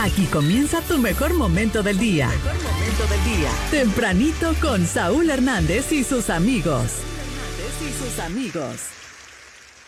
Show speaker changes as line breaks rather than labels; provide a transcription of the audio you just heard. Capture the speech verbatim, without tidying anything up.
Aquí comienza tu mejor momento del día. Mejor momento del día. Tempranito con Saúl Hernández y sus amigos. Hernández y sus amigos.